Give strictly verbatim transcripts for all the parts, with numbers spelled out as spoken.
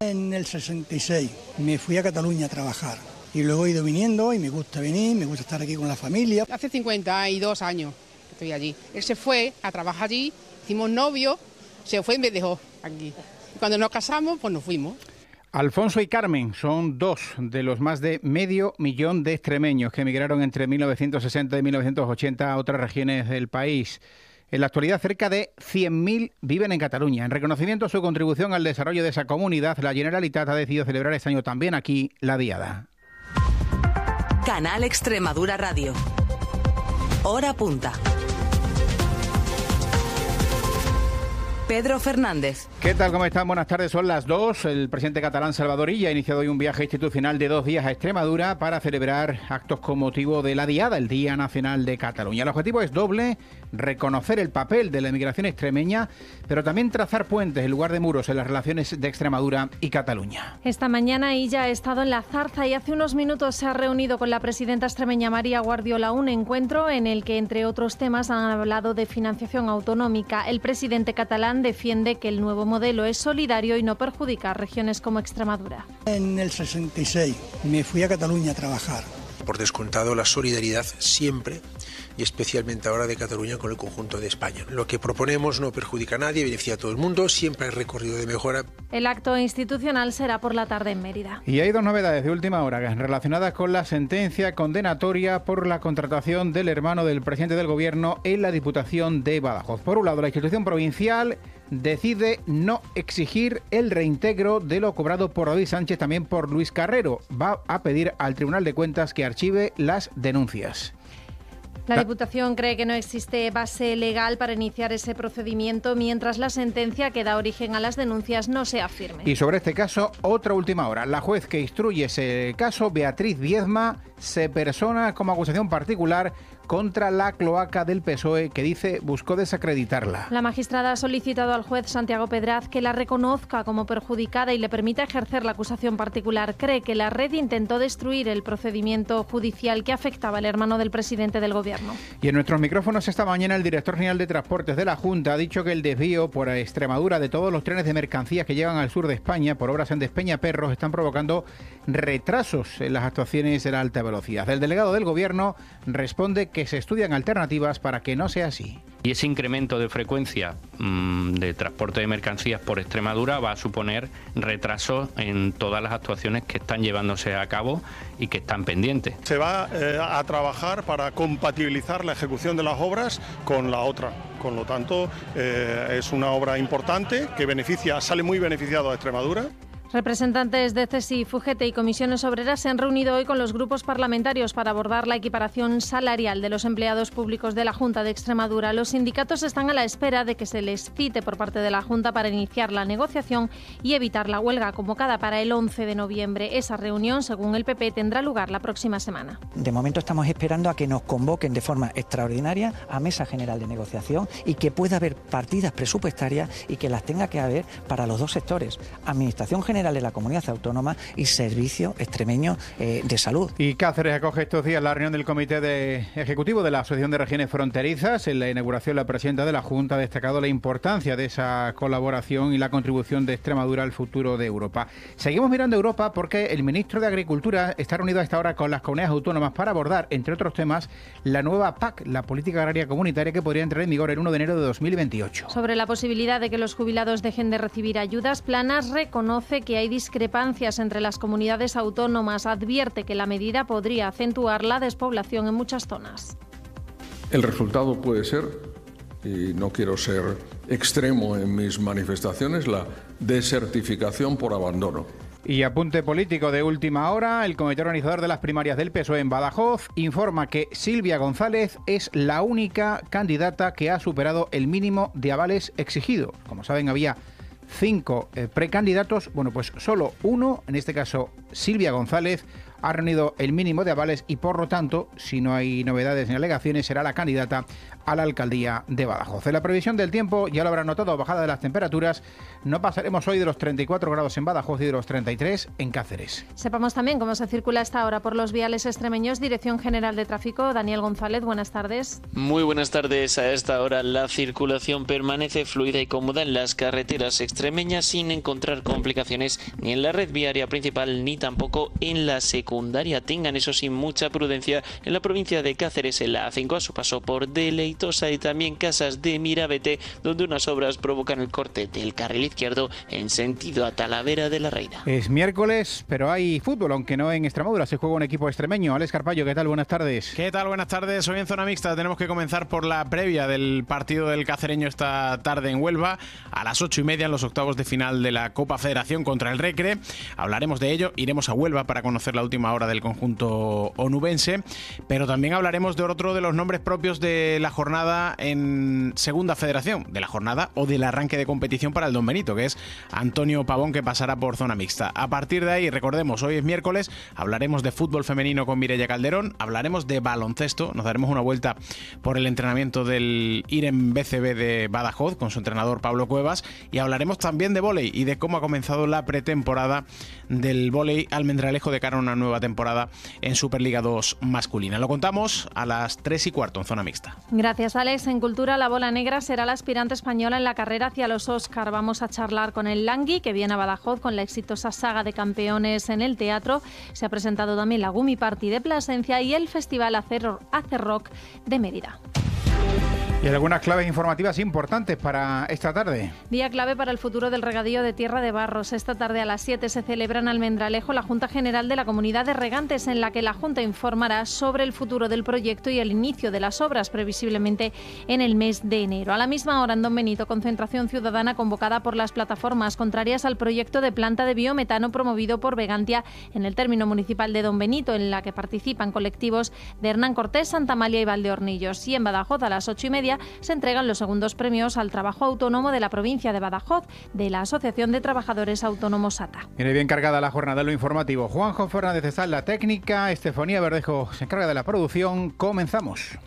En el sesenta y seis me fui a Cataluña a trabajar y luego he ido viniendo y me gusta venir, me gusta estar aquí con la familia. Hace cincuenta y dos años que estoy allí. Él se fue a trabajar allí, hicimos novio, se fue y me dejó aquí. Cuando nos casamos, pues nos fuimos. Alfonso y Carmen son dos de los más de medio millón de extremeños que emigraron entre mil novecientos sesenta y mil novecientos ochenta a otras regiones del país. En la actualidad, cerca de cien mil viven en Cataluña. En reconocimiento a su contribución al desarrollo de esa comunidad, la Generalitat ha decidido celebrar este año también aquí la Diada. Canal Extremadura Radio. Hora punta. Pedro Fernández. ¿Qué tal? ¿Cómo están? Buenas tardes. Son las dos. El presidente catalán Salvador Illa ha iniciado hoy un viaje institucional de dos días a Extremadura para celebrar actos con motivo de la Diada, el Día Nacional de Cataluña. El objetivo es doble: reconocer el papel de la emigración extremeña, pero también trazar puentes en lugar de muros en las relaciones de Extremadura y Cataluña. Esta mañana Illa ha estado en La Zarza y hace unos minutos se ha reunido con la presidenta extremeña María Guardiola, un encuentro en el que, entre otros temas, han hablado de financiación autonómica. El presidente catalán defiende que el nuevo modelo es solidario y no perjudica a regiones como Extremadura. En el sesenta y seis me fui a Cataluña a trabajar. Por descontado, la solidaridad siempre, y especialmente ahora de Cataluña con el conjunto de España. Lo que proponemos no perjudica a nadie, beneficia a todo el mundo, siempre hay recorrido de mejora. El acto institucional será por la tarde en Mérida. Y hay dos novedades de última hora relacionadas con la sentencia condenatoria por la contratación del hermano del presidente del Gobierno en la Diputación de Badajoz. Por un lado, la institución provincial decide no exigir el reintegro de lo cobrado por David Sánchez, también por Luis Carrero. Va a pedir al Tribunal de Cuentas que archive las denuncias. La Diputación cree que no existe base legal para iniciar ese procedimiento mientras la sentencia que da origen a las denuncias no sea firme. Y sobre este caso, otra última hora. La juez que instruye ese caso, Beatriz Viezma, se persona como acusación particular contra la cloaca del P S O E, que dice buscó desacreditarla. La magistrada ha solicitado al juez Santiago Pedraz que la reconozca como perjudicada y le permita ejercer la acusación particular. Cree que la red intentó destruir el procedimiento judicial que afectaba al hermano del presidente del Gobierno. Y en nuestros micrófonos esta mañana el director general de Transportes de la Junta ha dicho que el desvío por Extremadura de todos los trenes de mercancías que llegan al sur de España por obras en Despeñaperros están provocando retrasos en las actuaciones de la alta velocidad. El delegado del Gobierno responde que que se estudian alternativas para que no sea así. Y ese incremento de frecuencia mmm, de transporte de mercancías por Extremadura va a suponer retrasos en todas las actuaciones que están llevándose a cabo y que están pendientes. Se va eh, a trabajar para compatibilizar la ejecución de las obras con la otra. Con lo tanto, eh, es una obra importante que beneficia, sale muy beneficiado a Extremadura. Representantes de C E S I, FUGETE y Comisiones Obreras se han reunido hoy con los grupos parlamentarios para abordar la equiparación salarial de los empleados públicos de la Junta de Extremadura. Los sindicatos están a la espera de que se les cite por parte de la Junta para iniciar la negociación y evitar la huelga convocada para el once de noviembre. Esa reunión, según el P P, tendrá lugar la próxima semana. De momento estamos esperando a que nos convoquen de forma extraordinaria a Mesa General de Negociación y que pueda haber partidas presupuestarias y que las tenga que haber para los dos sectores, Administración General de la Comunidad Autónoma y Servicio Extremeño eh, de Salud. Y Cáceres acoge estos días la reunión del Comité de Ejecutivo de la Asociación de Regiones Fronterizas. En la inauguración, la presidenta de la Junta ha destacado la importancia de esa colaboración y la contribución de Extremadura al futuro de Europa. Seguimos mirando a Europa porque el ministro de Agricultura está reunido a esta hora con las comunidades autónomas para abordar, entre otros temas, la nueva P A C, la Política Agraria Comunitaria, que podría entrar en vigor el uno de enero de dos mil veintiocho. Sobre la posibilidad de que los jubilados dejen de recibir ayudas, Planas reconoce que hay discrepancias entre las comunidades autónomas. Advierte que la medida podría acentuar la despoblación en muchas zonas. El resultado puede ser, y no quiero ser extremo en mis manifestaciones, la desertificación por abandono. Y apunte político de última hora, el comité organizador de las primarias del P S O E en Badajoz informa que Silvia González es la única candidata que ha superado el mínimo de avales exigido. Como saben, había cinco eh, precandidatos, bueno, pues solo uno, en este caso Silvia González, ha reunido el mínimo de avales y por lo tanto, si no hay novedades ni alegaciones, será la candidata a la alcaldía de Badajoz. En la previsión del tiempo, ya lo habrán notado, bajada de las temperaturas. No pasaremos hoy de los treinta y cuatro grados en Badajoz y de los treinta y tres en Cáceres. Sepamos también cómo se circula esta hora por los viales extremeños. Dirección General de Tráfico, Daniel González, buenas tardes. Muy buenas tardes. A esta hora la circulación permanece fluida y cómoda en las carreteras extremeñas, sin encontrar complicaciones ni en la red viaria principal ni tampoco en la secundaria. Tengan eso sí mucha prudencia en la provincia de Cáceres, en la A cinco a su paso por Deleitosa y también Casas de Mirabete, donde unas obras provocan el corte del carril izquierdo en sentido a Talavera de la Reina. Es miércoles, pero hay fútbol, aunque no en Extremadura. Se juega un equipo extremeño. Alex Carpallo, ¿qué tal? Buenas tardes. ¿Qué tal? Buenas tardes. Hoy en Zona Mixta tenemos que comenzar por la previa del partido del cacereño esta tarde en Huelva, a las ocho y media en los octavos de final de la Copa Federación contra el Recre. Hablaremos de ello, iremos a Huelva para conocer la última hora del conjunto onubense, pero también hablaremos de otro de los nombres propios de la jornada en Segunda Federación, de la jornada o del arranque de competición para el Don Benito, que es Antonio Pavón, que pasará por Zona Mixta. A partir de ahí, recordemos, hoy es miércoles, hablaremos de fútbol femenino con Mireia Calderón, hablaremos de baloncesto, nos daremos una vuelta por el entrenamiento del IREM B C B de Badajoz con su entrenador Pablo Cuevas, y hablaremos también de vóley y de cómo ha comenzado la pretemporada del vóley almendralejo de cara a una nueva temporada en Superliga dos masculina. Lo contamos a las tres y cuarto en Zona Mixta. Gracias, Alex. En Cultura, la bola negra será la aspirante española en la carrera hacia los Oscar. Vamos a charlar con el Langui, que viene a Badajoz con la exitosa saga de campeones en el teatro. Se ha presentado también la Gumi Party de Plasencia y el Festival Acer Rock de Mérida. Y algunas claves informativas importantes para esta tarde. Día clave para el futuro del regadío de Tierra de Barros. Esta tarde a las siete se celebra en Almendralejo la Junta General de la Comunidad de Regantes, en la que la Junta informará sobre el futuro del proyecto y el inicio de las obras, previsiblemente en el mes de enero. A la misma hora en Don Benito, concentración ciudadana convocada por las plataformas contrarias al proyecto de planta de biometano promovido por Vegantia en el término municipal de Don Benito, en la que participan colectivos de Hernán Cortés, Santa Amalia y Valdeornillos. Y en Badajoz a las ocho y media se entregan los segundos premios al trabajo autónomo de la provincia de Badajoz, de la Asociación de Trabajadores Autónomos A T A. Viene bien cargada la jornada en lo informativo. Juanjo Fernández está en la técnica, Estefanía Verdejo se encarga de la producción. Comenzamos.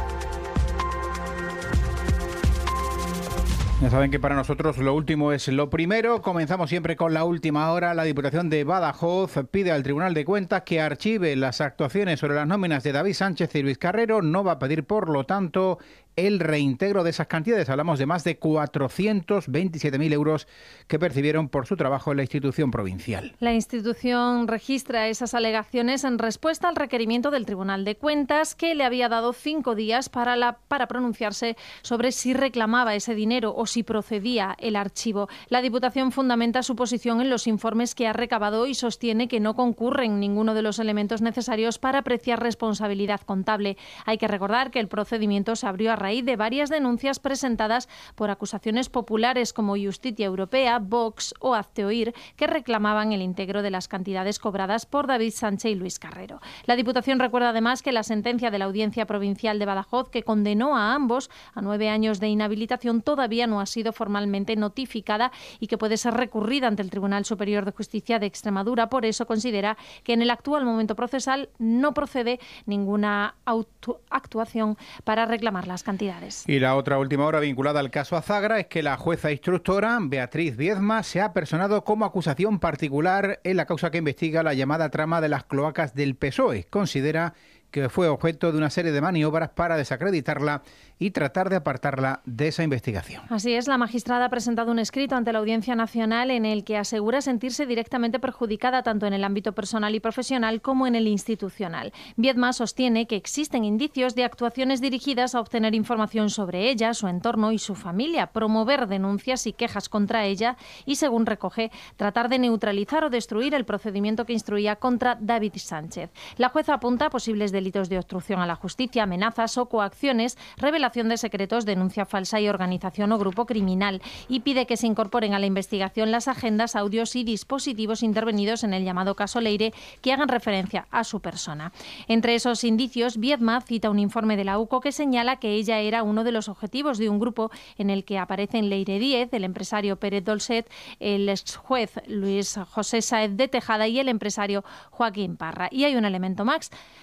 Ya saben que para nosotros lo último es lo primero. Comenzamos siempre con la última hora. La Diputación de Badajoz pide al Tribunal de Cuentas que archive las actuaciones sobre las nóminas de David Sánchez y Luis Carrero. No va a pedir, por lo tanto, el reintegro de esas cantidades. Hablamos de más de cuatrocientos veintisiete mil euros que percibieron por su trabajo en la institución provincial. La institución registra esas alegaciones en respuesta al requerimiento del Tribunal de Cuentas, que le había dado cinco días para, la, para pronunciarse sobre si reclamaba ese dinero o si procedía el archivo. La Diputación fundamenta su posición en los informes que ha recabado y sostiene que no concurren ninguno de los elementos necesarios para apreciar responsabilidad contable. Hay que recordar que el procedimiento se abrió a raíz de varias denuncias presentadas por acusaciones populares como Justicia Europea, Vox o Hazte Oír, que reclamaban el íntegro de las cantidades cobradas por David Sánchez y Luis Carrero. La Diputación recuerda además que la sentencia de la Audiencia Provincial de Badajoz, que condenó a ambos a nueve años de inhabilitación, todavía no ha sido formalmente notificada y que puede ser recurrida ante el Tribunal Superior de Justicia de Extremadura. Por eso considera que en el actual momento procesal no procede ninguna actuación para reclamar las cantidades. Y la otra última hora vinculada al caso Azagra es que la jueza instructora Beatriz Viedma se ha personado como acusación particular en la causa que investiga la llamada trama de las cloacas del P S O E. Considera que fue objeto de una serie de maniobras para desacreditarla y tratar de apartarla de esa investigación. Así es, la magistrada ha presentado un escrito ante la Audiencia Nacional en el que asegura sentirse directamente perjudicada tanto en el ámbito personal y profesional como en el institucional. Viedma sostiene que existen indicios de actuaciones dirigidas a obtener información sobre ella, su entorno y su familia, promover denuncias y quejas contra ella y, según recoge, tratar de neutralizar o destruir el procedimiento que instruía contra David Sánchez. La jueza apunta a posibles delitos de obstrucción a la justicia, amenazas o coacciones, revelación de secretos, denuncia falsa y organización o grupo criminal, y pide que se incorporen a la investigación las agendas, audios y dispositivos intervenidos en el llamado caso Leire que hagan referencia a su persona. Entre esos indicios, Viedma cita un informe de la U C O que señala que ella era uno de los objetivos de un grupo en el que aparecen Leire Díez, el empresario Pérez Dolcet, el ex juez Luis José Sáez de Tejada y el empresario Joaquín Parra. Y hay un elemento más, un elemento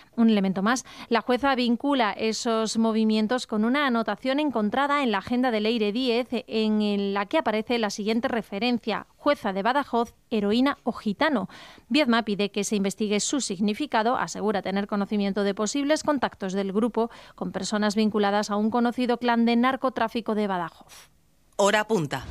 elemento más. La jueza vincula esos movimientos con una anotación encontrada en la agenda de Leire Díez, en la que aparece la siguiente referencia: jueza de Badajoz, heroína o gitano. Viedma pide que se investigue su significado, asegura tener conocimiento de posibles contactos del grupo con personas vinculadas a un conocido clan de narcotráfico de Badajoz. Hora punta.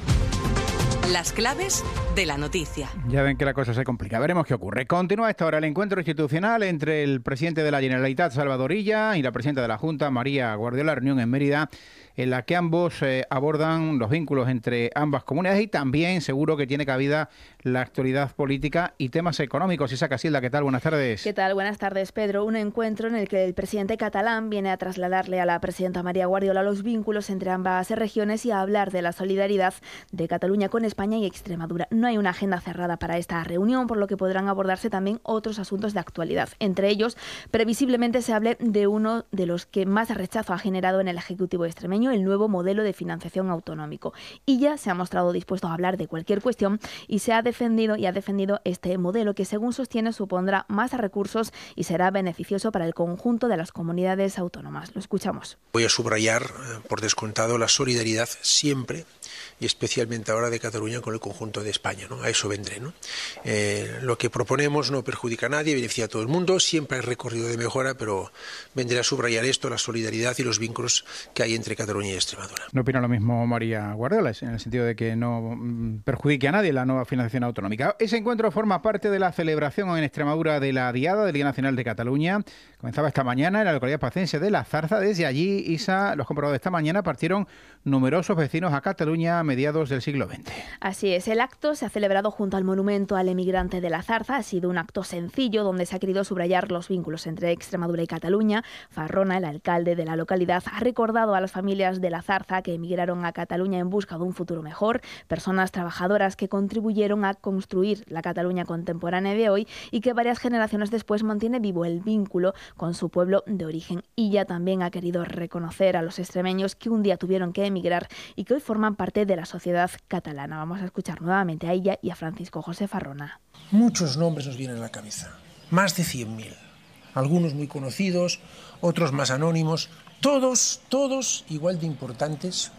Las claves de la noticia. Ya ven que la cosa se complica. Veremos qué ocurre. Continúa esta hora el encuentro institucional entre el presidente de la Generalitat, Salvador Illa, y la presidenta de la Junta, María Guardiola, reunión en Mérida, en la que ambos eh, abordan los vínculos entre ambas comunidades y también seguro que tiene cabida la actualidad política y temas económicos. Isa Casilda, ¿qué tal? Buenas tardes. ¿Qué tal? Buenas tardes, Pedro. Un encuentro en el que el presidente catalán viene a trasladarle a la presidenta María Guardiola los vínculos entre ambas regiones y a hablar de la solidaridad de Cataluña con España y Extremadura. No hay una agenda cerrada para esta reunión, por lo que podrán abordarse también otros asuntos de actualidad. Entre ellos, previsiblemente se hable de uno de los que más rechazo ha generado en el Ejecutivo extremeño, el nuevo modelo de financiación autonómico. Y ya se ha mostrado dispuesto a hablar de cualquier cuestión y se ha defendido y ha defendido este modelo que, según sostiene, supondrá más recursos y será beneficioso para el conjunto de las comunidades autónomas. Lo escuchamos. Voy a subrayar, por descontado, la solidaridad siempre y especialmente ahora de Cataluña con el conjunto de España, ¿no? A eso vendré, ¿no? Eh, lo que proponemos no perjudica a nadie, beneficia a todo el mundo, siempre hay recorrido de mejora, pero vendré a subrayar esto, la solidaridad y los vínculos que hay entre Cataluña y Extremadura. No opina lo mismo María Guardiola, en el sentido de que no perjudique a nadie la nueva financiación autonómica. Ese encuentro forma parte de la celebración en Extremadura de la Diada del Día Nacional de Cataluña. Comenzaba esta mañana en la localidad pacense de La Zarza. Desde allí, Isa, los comprobados de esta mañana, partieron numerosos vecinos a Cataluña a mediados del siglo veinte. Así es, el acto se ha celebrado junto al monumento al emigrante de La Zarza. Ha sido un acto sencillo donde se ha querido subrayar los vínculos entre Extremadura y Cataluña. Farrona, el alcalde de la localidad, ha recordado a las familias de La Zarza que emigraron a Cataluña en busca de un futuro mejor, personas trabajadoras que contribuyeron a construir la Cataluña contemporánea de hoy y que varias generaciones después mantiene vivo el vínculo con su pueblo de origen. Y ya también ha querido reconocer a los extremeños que un día tuvieron que emigrar y que hoy forman parte de la sociedad catalana. Vamos a escuchar nuevamente a ella y a Francisco José Farrona. Muchos nombres nos vienen a la cabeza, más de cien mil, algunos muy conocidos, otros más anónimos, todos, todos igual de importantes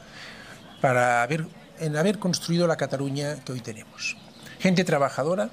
para haber, en haber construido la Cataluña que hoy tenemos. Gente trabajadora,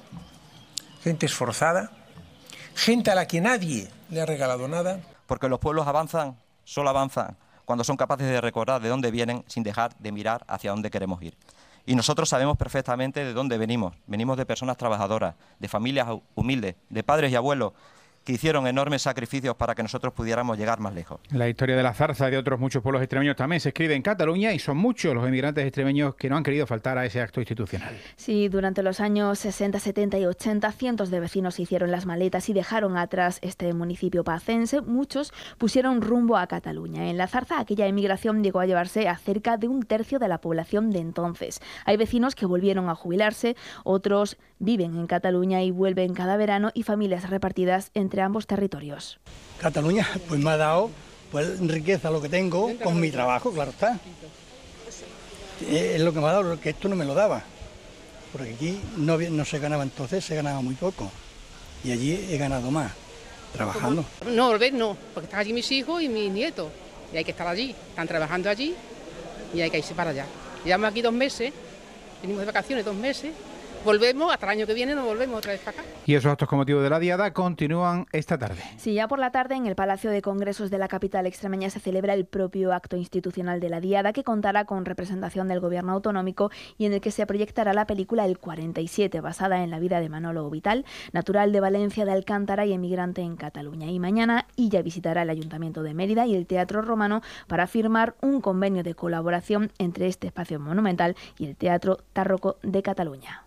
gente esforzada, gente a la que nadie le ha regalado nada. Porque los pueblos avanzan, solo avanzan cuando son capaces de recordar de dónde vienen sin dejar de mirar hacia dónde queremos ir. Y nosotros sabemos perfectamente de dónde venimos. Venimos de personas trabajadoras, de familias humildes, de padres y abuelos que hicieron enormes sacrificios para que nosotros pudiéramos llegar más lejos. La historia de La Zarza y de otros muchos pueblos extremeños también se escribe en Cataluña y son muchos los emigrantes extremeños que no han querido faltar a ese acto institucional. Sí, durante los años sesenta, setenta y ochenta, cientos de vecinos hicieron las maletas y dejaron atrás este municipio pacense. Muchos pusieron rumbo a Cataluña. En La Zarza, aquella emigración llegó a llevarse a cerca de un tercio de la población de entonces. Hay vecinos que volvieron a jubilarse, otros viven en Cataluña y vuelven cada verano, y familias repartidas entre ambos territorios. Cataluña pues me ha dado pues riqueza, lo que tengo con mi trabajo, claro está. Es lo que me ha dado, lo que esto no me lo daba. Porque aquí no, no se ganaba entonces, se ganaba muy poco. Y allí he ganado más, trabajando. No, volver no, porque están allí mis hijos y mis nietos. Y hay que estar allí, están trabajando allí y hay que irse para allá. Llevamos aquí dos meses, venimos de vacaciones dos meses. Volvemos, hasta el año que viene nos volvemos otra vez para acá. Y esos actos con motivo de la Diada continúan esta tarde. Sí, ya por la tarde en el Palacio de Congresos de la capital extremeña se celebra el propio acto institucional de la Diada, que contará con representación del gobierno autonómico y en el que se proyectará la película El cuarenta y siete, basada en la vida de Manolo Vital, natural de Valencia de Alcántara y emigrante en Cataluña. Y mañana Illa visitará el Ayuntamiento de Mérida y el Teatro Romano para firmar un convenio de colaboración entre este espacio monumental y el Teatro Tárroco de Cataluña.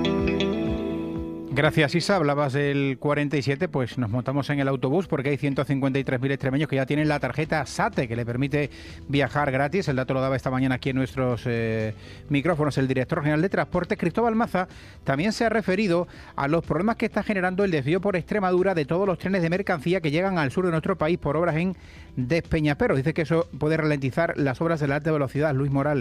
Gracias, Isa. Hablabas del cuarenta y siete, pues nos montamos en el autobús porque hay ciento cincuenta y tres mil extremeños que ya tienen la tarjeta SATE, que le permite viajar gratis. El dato lo daba esta mañana aquí en nuestros eh, micrófonos el director general de Transporte, Cristóbal Maza. También se ha referido a los problemas que está generando el desvío por Extremadura de todos los trenes de mercancía que llegan al sur de nuestro país por obras en Despeñaperros. Dice que eso puede ralentizar las obras de la alta velocidad. Luis Moral.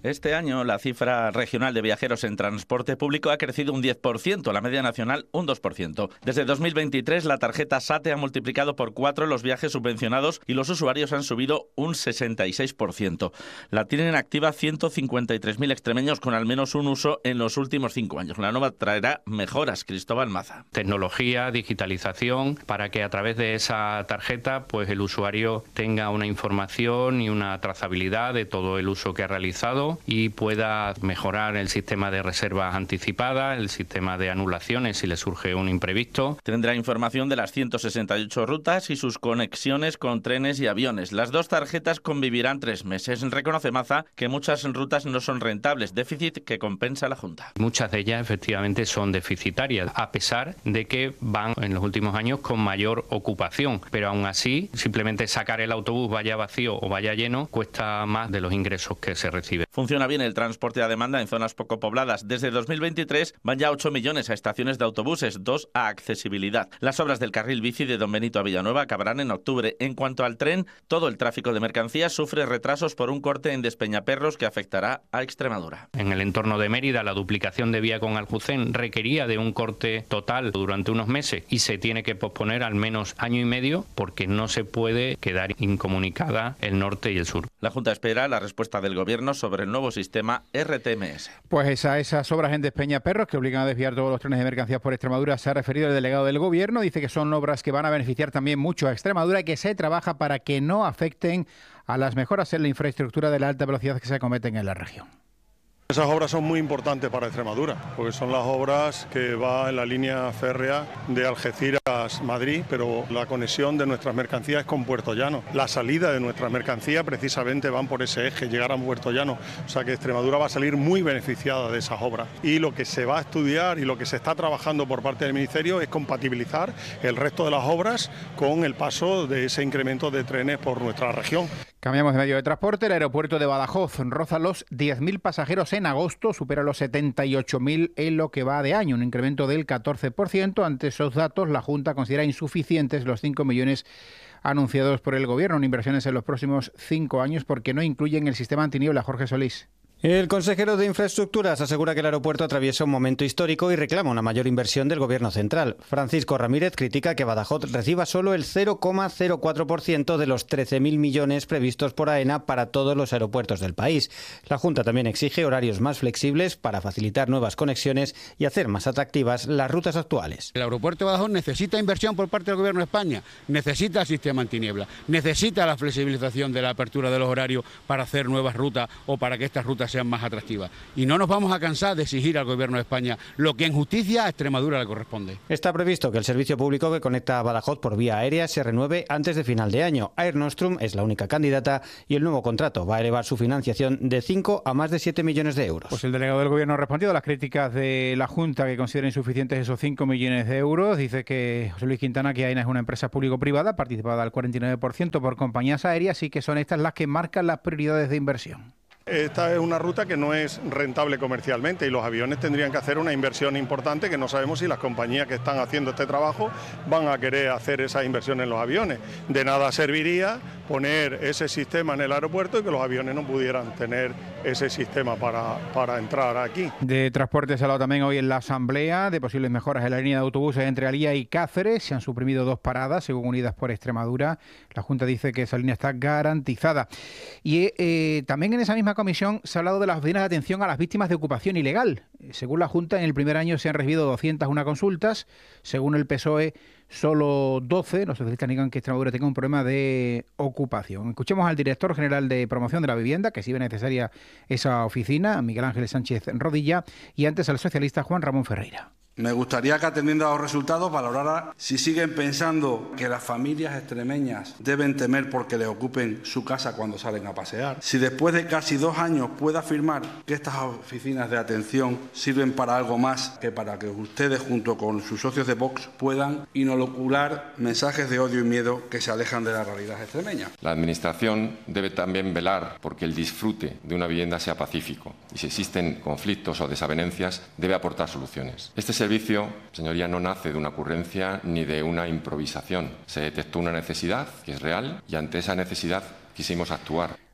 Este año la cifra regional de viajeros en transporte público ha crecido un diez por ciento, la media nacional un dos por ciento. Desde dos mil veintitrés la tarjeta SATE ha multiplicado por cuatro los viajes subvencionados y los usuarios han subido un sesenta y seis por ciento. La tienen activa ciento cincuenta y tres mil extremeños con al menos un uso en los últimos cinco años. La nueva traerá mejoras, Cristóbal Maza. Tecnología, digitalización, para que a través de esa tarjeta pues el usuario tenga una información y una trazabilidad de todo el uso que ha realizado y pueda mejorar el sistema de reservas anticipadas, el sistema de anulaciones si le surge un imprevisto. Tendrá información de las ciento sesenta y ocho rutas y sus conexiones con trenes y aviones. Las dos tarjetas convivirán tres meses. Reconoce Maza que muchas rutas no son rentables, déficit que compensa la Junta. Muchas de ellas efectivamente son deficitarias, a pesar de que van en los últimos años con mayor ocupación, pero aún así simplemente sacar el autobús vaya vacío o vaya lleno cuesta más de los ingresos que se reciben. Funciona bien el transporte a demanda en zonas poco pobladas. Desde dos mil veintitrés van ya ocho millones a estaciones de autobuses, dos a accesibilidad. Las obras del carril bici de Don Benito a Villanueva acabarán en octubre. En cuanto al tren, todo el tráfico de mercancías sufre retrasos por un corte en Despeñaperros que afectará a Extremadura. En el entorno de Mérida, la duplicación de vía con Aljucén requería de un corte total durante unos meses y se tiene que posponer al menos año y medio porque no se puede quedar incomunicada el norte y el sur. La Junta espera la respuesta del Gobierno sobre el nuevo sistema R T M S. Pues a esas obras en Despeñaperros que obligan a desviar todos los trenes de mercancías por Extremadura se ha referido el delegado del Gobierno. Dice que son obras que van a beneficiar también mucho a Extremadura y que se trabaja para que no afecten a las mejoras en la infraestructura de la alta velocidad que se acometen en la región. Esas obras son muy importantes para Extremadura, porque son las obras que va en la línea férrea de Algeciras-Madrid, pero la conexión de nuestras mercancías es con Puerto Llano. La salida de nuestras mercancías precisamente van por ese eje, llegar a Puerto Llano. O sea que Extremadura va a salir muy beneficiada de esas obras. Y lo que se va a estudiar y lo que se está trabajando por parte del Ministerio es compatibilizar el resto de las obras con el paso de ese incremento de trenes por nuestra región. Cambiamos de medio de transporte. El aeropuerto de Badajoz roza los diez mil pasajeros en agosto, supera los setenta y ocho mil en lo que va de año, un incremento del catorce por ciento. Ante esos datos, la Junta considera insuficientes los cinco millones anunciados por el Gobierno en inversiones en los próximos cinco años porque no incluyen el sistema antiniebla. Jorge Solís. El consejero de Infraestructuras asegura que el aeropuerto atraviesa un momento histórico y reclama una mayor inversión del Gobierno central. Francisco Ramírez critica que Badajoz reciba solo el cero coma cero cuatro por ciento de los trece mil millones previstos por AENA para todos los aeropuertos del país. La Junta también exige horarios más flexibles para facilitar nuevas conexiones y hacer más atractivas las rutas actuales. El aeropuerto de Badajoz necesita inversión por parte del Gobierno de España, necesita el sistema antiniebla, necesita la flexibilización de la apertura de los horarios para hacer nuevas rutas o para que estas rutas sean más atractivas. Y no nos vamos a cansar de exigir al Gobierno de España lo que en justicia a Extremadura le corresponde. Está previsto que el servicio público que conecta a Badajoz por vía aérea se renueve antes de final de año. Air Nostrum es la única candidata y el nuevo contrato va a elevar su financiación de cinco a más de siete millones de euros. Pues el delegado del Gobierno ha respondido a las críticas de la Junta que considera insuficientes esos cinco millones de euros. Dice que José Luis Quintana, que AENA es una empresa público-privada participada al cuarenta y nueve por ciento por compañías aéreas y que son estas las que marcan las prioridades de inversión. Esta es una ruta que no es rentable comercialmente y los aviones tendrían que hacer una inversión importante que no sabemos si las compañías que están haciendo este trabajo van a querer hacer esa inversión en los aviones. De nada serviría poner ese sistema en el aeropuerto y que los aviones no pudieran tener ese sistema para, para entrar aquí. De transporte se ha hablado también hoy en la Asamblea de posibles mejoras en la línea de autobuses entre Alía y Cáceres. Se han suprimido dos paradas, según Unidas por Extremadura. La Junta dice que esa línea está garantizada. Y eh, también en esa misma comisión se ha hablado de las oficinas de atención a las víctimas de ocupación ilegal. Según la Junta, en el primer año se han recibido doscientas una consultas. Según el P S O E, solo doce. Los socialistas niegan que Extremadura tenga un problema de ocupación. Escuchemos al director general de Promoción de la Vivienda, que sí ve necesaria esa oficina, Miguel Ángel Sánchez Rodilla, y antes al socialista Juan Ramón Ferreira. Me gustaría que, atendiendo a los resultados, valorara si siguen pensando que las familias extremeñas deben temer porque les ocupen su casa cuando salen a pasear. Si después de casi dos años puede afirmar que estas oficinas de atención sirven para algo más que para que ustedes, junto con sus socios de Vox, puedan inocular mensajes de odio y miedo que se alejan de la realidad extremeña. La Administración debe también velar porque el disfrute de una vivienda sea pacífico y si existen conflictos o desavenencias debe aportar soluciones. Este es el servicio, señoría, no nace de una ocurrencia ni de una improvisación. Se detectó una necesidad que es real y ante esa necesidad quisimos actuar.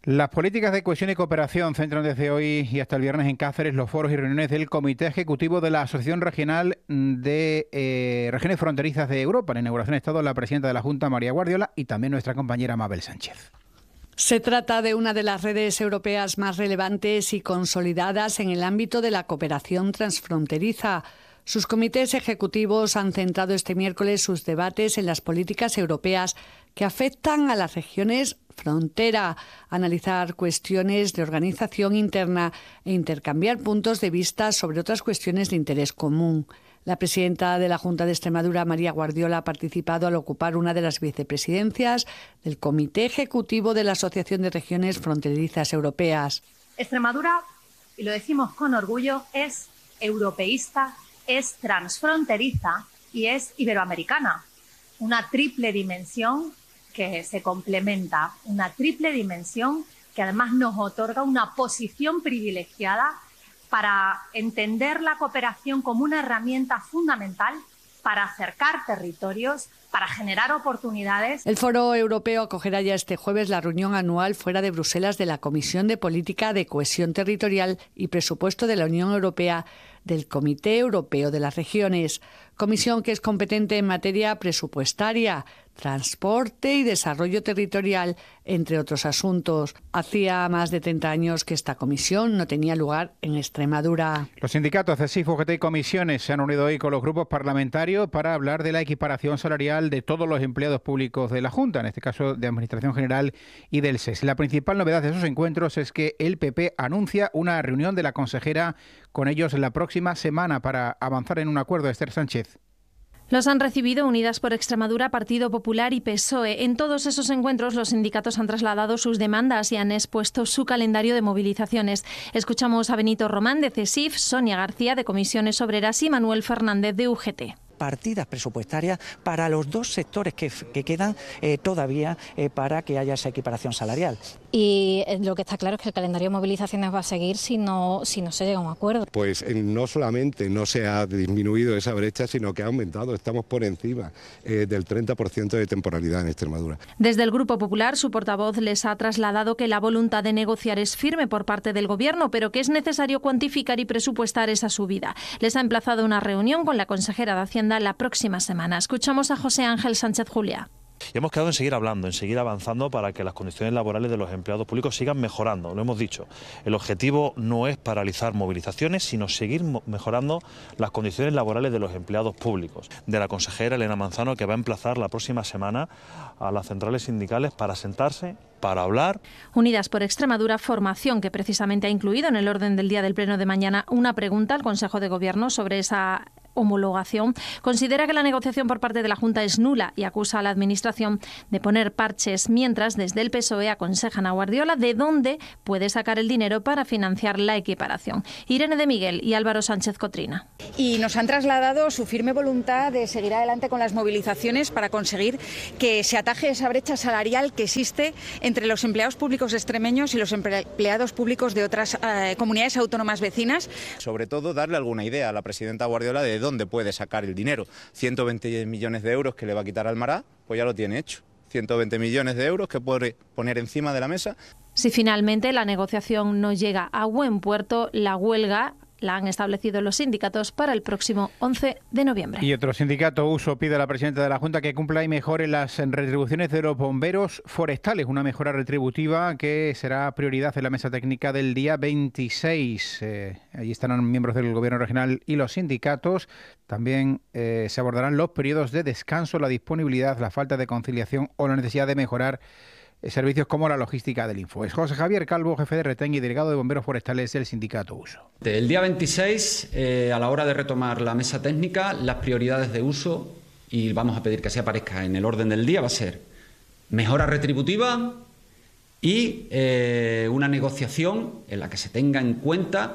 Las políticas de cohesión y cooperación centran desde hoy y hasta el viernes en Cáceres los foros y reuniones del Comité Ejecutivo de la Asociación Regional de eh, Regiones Fronterizas de Europa. En la inauguración ha estado la presidenta de la Junta, María Guardiola, y también nuestra compañera Mabel Sánchez. Se trata de una de las redes europeas más relevantes y consolidadas en el ámbito de la cooperación transfronteriza. Sus comités ejecutivos han centrado este miércoles sus debates en las políticas europeas que afectan a las regiones frontera, analizar cuestiones de organización interna e intercambiar puntos de vista sobre otras cuestiones de interés común. La presidenta de la Junta de Extremadura, María Guardiola, ha participado al ocupar una de las vicepresidencias del Comité Ejecutivo de la Asociación de Regiones Fronterizas Europeas. Extremadura, y lo decimos con orgullo, es europeísta, es transfronteriza y es iberoamericana. Una triple dimensión que se complementa, una triple dimensión que además nos otorga una posición privilegiada para entender la cooperación como una herramienta fundamental para acercar territorios, para generar oportunidades. El Foro Europeo acogerá ya este jueves la reunión anual fuera de Bruselas de la Comisión de Política de Cohesión Territorial y Presupuesto de la Unión Europea del Comité Europeo de las Regiones, comisión que es competente en materia presupuestaria, transporte y desarrollo territorial, entre otros asuntos. Hacía más de treinta años que esta comisión no tenía lugar en Extremadura. Los sindicatos C E S I F, U G T y comisiones se han unido hoy con los grupos parlamentarios para hablar de la equiparación salarial de todos los empleados públicos de la Junta, en este caso de Administración General y del S E S. La principal novedad de esos encuentros es que el P P anuncia una reunión de la consejera con ellos la próxima semana para avanzar en un acuerdo. Esther Sánchez. Los han recibido Unidas por Extremadura, Partido Popular y P S O E. En todos esos encuentros los sindicatos han trasladado sus demandas y han expuesto su calendario de movilizaciones. Escuchamos a Benito Román de C E S I F, Sonia García de Comisiones Obreras y Manuel Fernández de U G T. Partidas presupuestarias para los dos sectores que, que quedan eh, todavía eh, para que haya esa equiparación salarial. Y lo que está claro es que el calendario de movilizaciones va a seguir si no, si no se llega a un acuerdo. Pues eh, no solamente no se ha disminuido esa brecha, sino que ha aumentado. Estamos por encima eh, del treinta por ciento de temporalidad en Extremadura. Desde el Grupo Popular, su portavoz les ha trasladado que la voluntad de negociar es firme por parte del Gobierno, pero que es necesario cuantificar y presupuestar esa subida. Les ha emplazado una reunión con la consejera de Hacienda la próxima semana. Escuchamos a José Ángel Sánchez Juliá. Y hemos quedado en seguir hablando, en seguir avanzando para que las condiciones laborales de los empleados públicos sigan mejorando, lo hemos dicho. El objetivo no es paralizar movilizaciones, sino seguir mejorando las condiciones laborales de los empleados públicos. De la consejera Elena Manzano, que va a emplazar la próxima semana a las centrales sindicales para sentarse, para hablar. Unidas por Extremadura, formación que precisamente ha incluido en el orden del día del pleno de mañana una pregunta al Consejo de Gobierno sobre esa homologación, considera que la negociación por parte de la Junta es nula y acusa a la Administración de poner parches, mientras desde el P S O E aconsejan a Guardiola de dónde puede sacar el dinero para financiar la equiparación. Irene de Miguel y Álvaro Sánchez Cotrina. Y nos han trasladado su firme voluntad de seguir adelante con las movilizaciones para conseguir que se ataje esa brecha salarial que existe entre los empleados públicos extremeños y los empleados públicos de otras eh, comunidades autónomas vecinas. Sobre todo darle alguna idea a la presidenta Guardiola de dónde puede sacar el dinero. ciento veinte millones de euros que le va a quitar al Mará, pues ya lo tiene hecho. ciento veinte millones de euros que puede poner encima de la mesa. Si finalmente la negociación no llega a buen puerto, la huelga la han establecido los sindicatos para el próximo once de noviembre. Y otro sindicato, U S O, pide a la presidenta de la Junta que cumpla y mejore las retribuciones de los bomberos forestales, una mejora retributiva que será prioridad en la mesa técnica del día veintiséis. Eh, allí estarán miembros del Gobierno regional y los sindicatos. También eh, se abordarán los periodos de descanso, la disponibilidad, la falta de conciliación o la necesidad de mejorar servicios como la logística del Info. Es José Javier Calvo, jefe de retén y delegado de bomberos forestales del sindicato U S O. El día veintiséis, eh, a la hora de retomar la mesa técnica, las prioridades de U S O, y vamos a pedir que se aparezca en el orden del día, va a ser mejora retributiva y eh, una negociación en la que se tenga en cuenta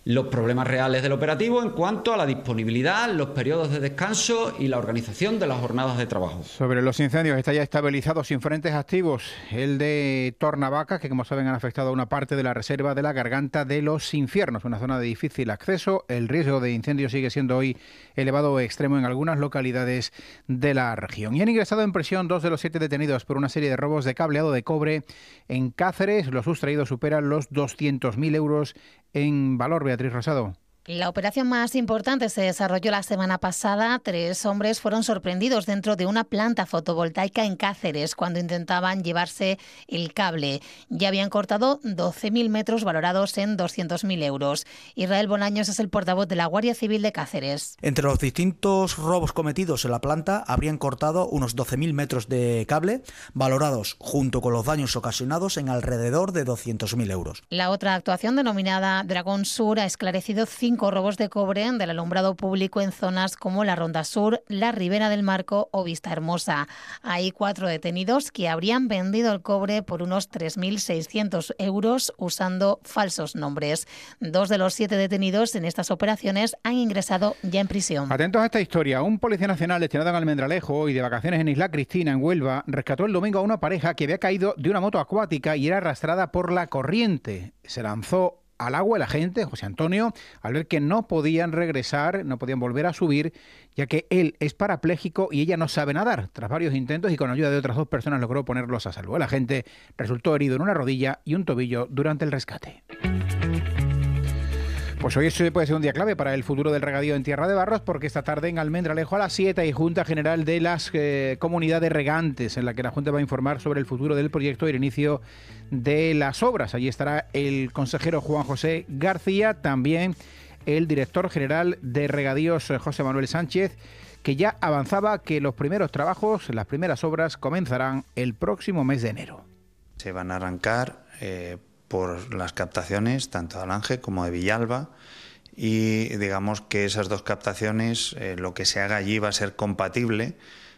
los problemas reales del operativo en cuanto a la disponibilidad, los periodos de descanso y la organización de las jornadas de trabajo. Sobre los incendios está ya estabilizado sin frentes activos el de Tornavaca, que como saben han afectado a una parte de la reserva de la Garganta de los Infiernos, una zona de difícil acceso. El riesgo de incendio sigue siendo hoy elevado o extremo en algunas localidades de la región. Y han ingresado en prisión dos de los siete detenidos por una serie de robos de cableado de cobre en Cáceres. Los sustraídos superan los doscientos mil euros en valor. Beatriz Rosado. La operación más importante se desarrolló la semana pasada. Tres hombres fueron sorprendidos dentro de una planta fotovoltaica en Cáceres cuando intentaban llevarse el cable. Ya habían cortado doce mil metros valorados en doscientos mil euros. Israel Bolaños es el portavoz de la Guardia Civil de Cáceres. Entre los distintos robos cometidos en la planta habrían cortado unos doce mil metros de cable valorados, junto con los daños ocasionados, en alrededor de doscientos mil euros. La otra actuación, denominada Dragón Sur, ha esclarecido cinco robos de cobre del alumbrado público en zonas como la Ronda Sur, la Ribera del Marco o Vista Hermosa. Hay cuatro detenidos que habrían vendido el cobre por unos tres mil seiscientos euros usando falsos nombres. Dos de los siete detenidos en estas operaciones han ingresado ya en prisión. Atentos a esta historia. Un policía nacional destinado en Almendralejo y de vacaciones en Isla Cristina, en Huelva, rescató el domingo a una pareja que había caído de una moto acuática y era arrastrada por la corriente. Se lanzó al agua el agente, José Antonio, al ver que no podían regresar, no podían volver a subir, ya que él es parapléjico y ella no sabe nadar. Tras varios intentos y con ayuda de otras dos personas logró ponerlos a salvo. El agente resultó herido en una rodilla y un tobillo durante el rescate. Pues hoy eso puede ser un día clave para el futuro del regadío en Tierra de Barros, porque esta tarde en Almendralejo a las siete hay Junta General de las eh, Comunidades Regantes, en la que la Junta va a informar sobre el futuro del proyecto y el inicio de las obras. Allí estará el consejero Juan José García, también el director general de Regadíos, José Manuel Sánchez, que ya avanzaba que los primeros trabajos, las primeras obras, comenzarán el próximo mes de enero. Se van a arrancar eh, por las captaciones tanto de Alange como de Villalba, y digamos que esas dos captaciones, eh, lo que se haga allí va a ser compatible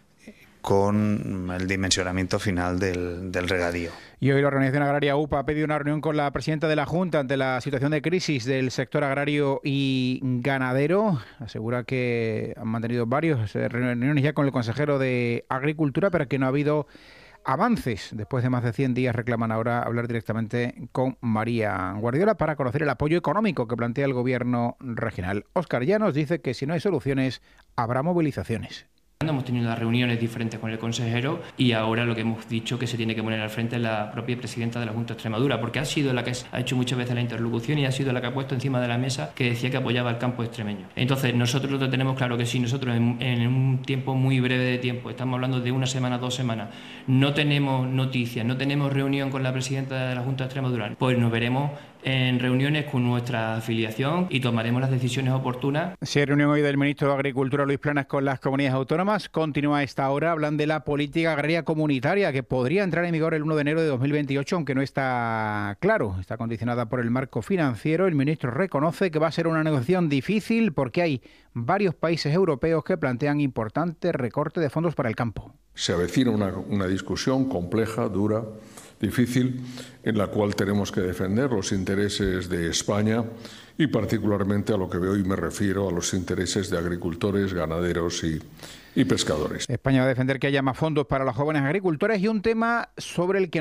con el dimensionamiento final del, del regadío. Y hoy la Organización Agraria U P A ha pedido una reunión con la presidenta de la Junta ante la situación de crisis del sector agrario y ganadero. Asegura que han mantenido varias reuniones ya con el consejero de Agricultura, pero que no ha habido avances. Después de más de cien días reclaman ahora hablar directamente con María Guardiola para conocer el apoyo económico que plantea el gobierno regional. Óscar Llanos dice que si no hay soluciones habrá movilizaciones. Hemos tenido las reuniones diferentes con el consejero y ahora lo que hemos dicho que se tiene que poner al frente es la propia presidenta de la Junta de Extremadura, porque ha sido la que ha hecho muchas veces la interlocución y ha sido la que ha puesto encima de la mesa que decía que apoyaba al campo extremeño. Entonces nosotros lo tenemos claro que si nosotros en, en un tiempo muy breve de tiempo, estamos hablando de una semana, dos semanas, no tenemos noticias, no tenemos reunión con la presidenta de la Junta de Extremadura, pues nos veremos en reuniones con nuestra afiliación y tomaremos las decisiones oportunas. Sí, reunión hoy del ministro de Agricultura, Luis Planas, con las comunidades autónomas. Continúa a esta hora, hablan de la política agraria comunitaria que podría entrar en vigor el uno de enero de dos mil veintiocho, aunque no está claro. Está condicionada por el marco financiero. El ministro reconoce que va a ser una negociación difícil porque hay varios países europeos que plantean importantes recortes de fondos para el campo. Se avecina una, una discusión compleja, dura, difícil, en la cual tenemos que defender los intereses de España y particularmente a lo que veo y me refiero a los intereses de agricultores, ganaderos y, y pescadores. España va a defender que haya más fondos para los jóvenes agricultores y un tema sobre el que